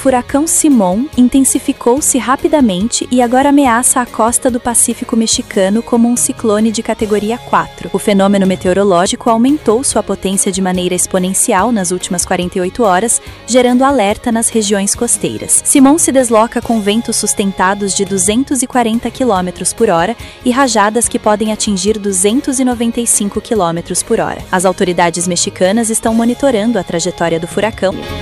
furacão Simón intensificou-se rapidamente e agora ameaça a costa do Pacífico mexicano como um ciclone de categoria 4. O fenômeno meteorológico aumentou sua potência de maneira exponencial nas últimas 48 horas, gerando alerta nas regiões costeiras. Simón se desloca com ventos sustentados de 240 km por hora e rajadas que podem atingir 295 km por hora. As autoridades mexicanas estão monitorando a trajetória do furacão.